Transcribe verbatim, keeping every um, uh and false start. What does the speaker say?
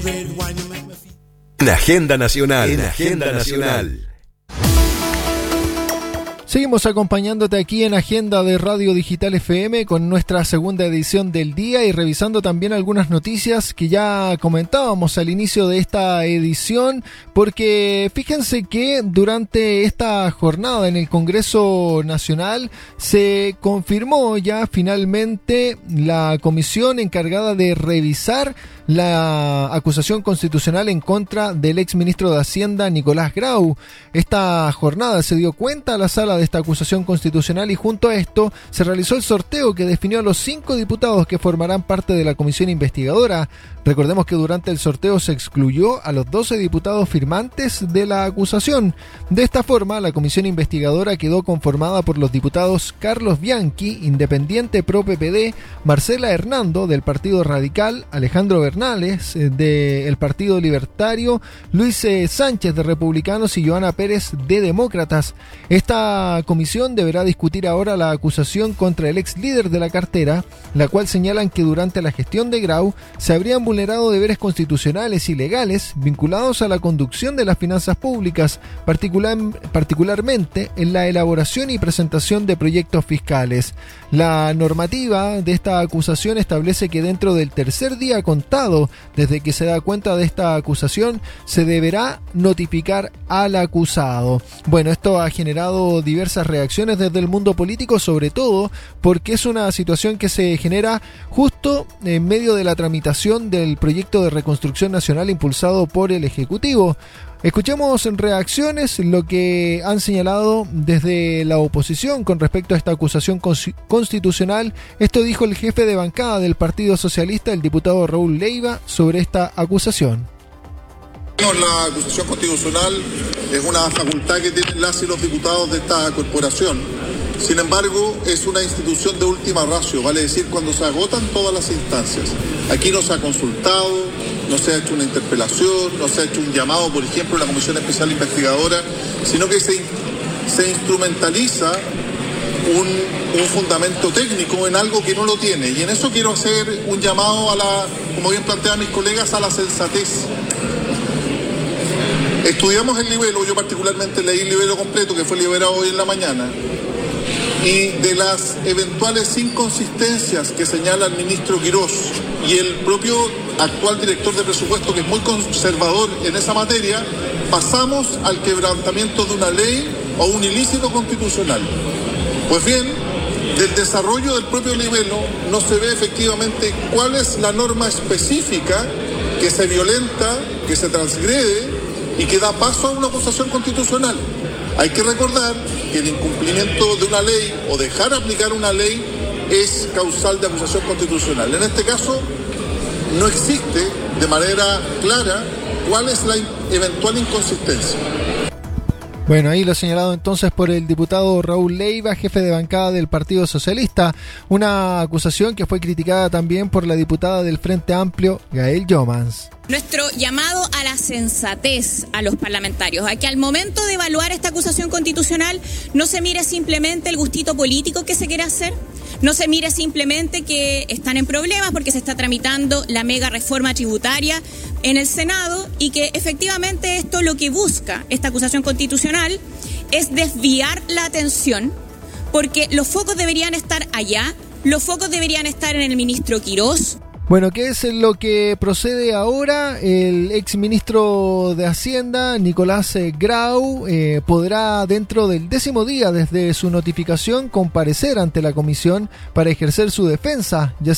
En Agenda Nacional. En Agenda Nacional. Seguimos acompañándote aquí en Agenda de Radio Digital F M con nuestra segunda edición del día y revisando también algunas noticias que ya comentábamos al inicio de esta edición, porque fíjense que durante esta jornada en el Congreso Nacional se confirmó ya finalmente la comisión encargada de revisar la acusación constitucional en contra del exministro de Hacienda Nicolás Grau. Esta jornada se dio cuenta a la sala de esta acusación constitucional y junto a esto se realizó el sorteo que definió a los cinco diputados que formarán parte de la comisión investigadora. Recordemos que durante el sorteo se excluyó a los doce diputados firmantes de la acusación. De esta forma, la comisión investigadora quedó conformada por los diputados Carlos Bianchi, independiente pro P P D, Marcela Hernando, del Partido Radical, Alejandro Bernales, del Partido Libertario, Luis Sánchez, de Republicanos, y Joana Pérez, de Demócratas. Esta comisión deberá discutir ahora la acusación contra el ex líder de la cartera, la cual señalan que durante la gestión de Grau se habrían vulnerado deberes constitucionales y legales vinculados a la conducción de las finanzas públicas, particular, particularmente en la elaboración y presentación de proyectos fiscales. La normativa de esta acusación establece que dentro del tercer día contado desde que se da cuenta de esta acusación se deberá notificar al acusado. Bueno, esto ha generado diversas reacciones desde el mundo político, sobre todo porque es una situación que se genera justo en medio de la tramitación del proyecto de reconstrucción nacional impulsado por el Ejecutivo. Escuchemos en reacciones lo que han señalado desde la oposición con respecto a esta acusación constitucional. Esto dijo el jefe de bancada del Partido Socialista, el diputado Raúl Leiva, sobre esta acusación. La acusación constitucional es una facultad que tienen las y los diputados de esta corporación. Sin embargo, es una institución de última ratio, vale decir, cuando se agotan todas las instancias. Aquí no se ha consultado, no se ha hecho una interpelación, no se ha hecho un llamado, por ejemplo, a la Comisión Especial Investigadora, sino que se, se instrumentaliza un, un fundamento técnico en algo que no lo tiene. Y en eso quiero hacer un llamado a la, como bien plantean mis colegas, a la sensatez. Estudiamos el libelo, yo particularmente leí el libelo completo que fue liberado hoy en la mañana, y de las eventuales inconsistencias que señala el ministro Quirós y el propio actual director de presupuesto, que es muy conservador en esa materia, pasamos al quebrantamiento de una ley o un ilícito constitucional. Pues bien, del desarrollo del propio libelo no se ve efectivamente cuál es la norma específica que se violenta, que se transgrede y que da paso a una acusación constitucional. Hay que recordar que el incumplimiento de una ley o dejar aplicar una ley es causal de acusación constitucional. En este caso, no existe de manera clara cuál es la eventual inconsistencia. Bueno, ahí lo señalado entonces por el diputado Raúl Leiva, jefe de bancada del Partido Socialista, una acusación que fue criticada también por la diputada del Frente Amplio, Gael Jomans. Nuestro llamado a la sensatez a los parlamentarios, a que al momento de evaluar esta acusación constitucional no se mire simplemente el gustito político que se quiere hacer, no se mire simplemente que están en problemas porque se está tramitando la mega reforma tributaria en el Senado y que efectivamente esto lo que busca, esta acusación constitucional, es desviar la atención porque los focos deberían estar allá, los focos deberían estar en el ministro Quirós. Bueno, ¿qué es lo que procede ahora? El exministro de Hacienda, Nicolás Grau, eh, podrá dentro del décimo día desde su notificación comparecer ante la comisión para ejercer su defensa, ya